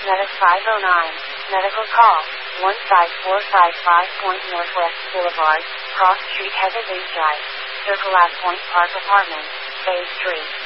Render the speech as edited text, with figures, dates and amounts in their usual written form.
Medic 509. Medical call. 15455 Point Northwest Boulevard, Cross Street, Heatherly Drive. Circle at Point Park Apartments, Phase 3.